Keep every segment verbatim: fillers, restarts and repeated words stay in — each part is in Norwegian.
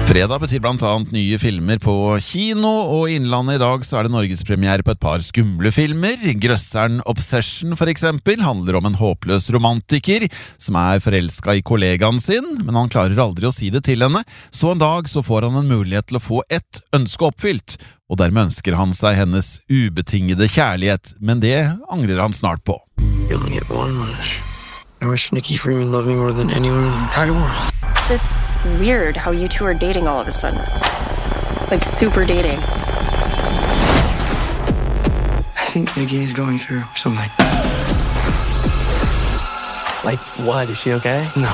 Fredag betyr blant annet nye filmer på kino, og i Innlandet i dag så er det norgespremiere på et par skumle filmer. Grøsseren Obsession for eksempel handler om en håpløs romantiker som er forelsket i kollegaen sin, men han klarer aldri å si det til henne. Så en dag så får han en mulighet til å få ett ønske oppfylt, og dermed ønsker han seg hennes ubetingede kjærlighet, men det angrer han snart på. You only get one wish. I wish Nikki Freeman loved me more than anyone in the entire world. It's weird how you two are dating all of a sudden. Like, super dating. I think Nikki is going through something. Like, what? Is she okay? No.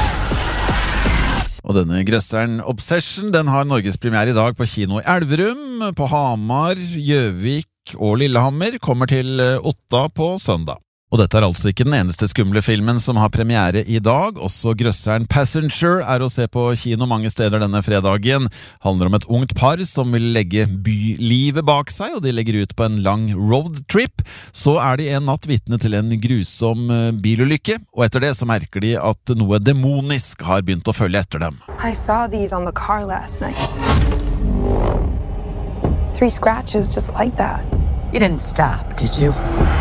Og denne grøsseren Obsession, den har norgespremiere i dag på kino i Elverum, på Hamar, Gjøvik og Lillehammer, kommer til Otta på søndag. Og dette er altså ikke den eneste skumle filmen som har premiere i dag. Også grøsseren Passenger er å se på kino mange steder denne fredagen. Handler om et ungt par som vil legge bylivet bak seg, og de legger ut på en lang roadtrip. Så er de en natt vitne til en grusom bilulykke, og etter det så merker de at noe demonisk har begynt å følge etter dem. I saw these on the car last night. Three scratches just like that. You didn't stop, did you?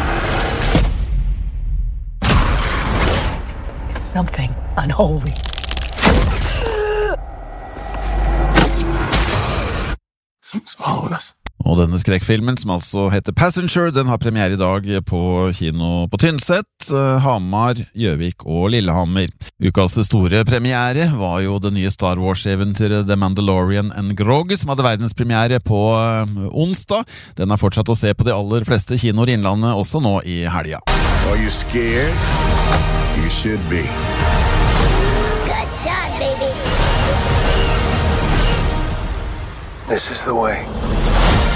Something unholy. Something's following us. Og denne skrekkfilmen, som altså heter Passenger, den har premiere i dag på kino på Tynset, Hamar, Gjøvik og Lillehammer. Ukas store premiere var jo det nye Star Wars-eventyret The Mandalorian and Grogu, som hadde verdenspremiere på onsdag. Den er fortsatt å se på de aller fleste kinoer i Innlandet, også nå i helga. Are you scared? You should be. Good job, baby. This is the way.